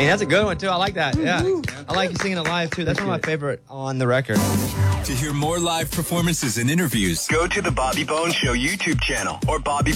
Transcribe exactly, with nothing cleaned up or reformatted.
mean, that's a good one, too. I like that. Yeah. I like you singing it live, too. That's one of my favorite on the record. To hear more live performances and interviews, go to the Bobby Bones Show YouTube channel or Bobby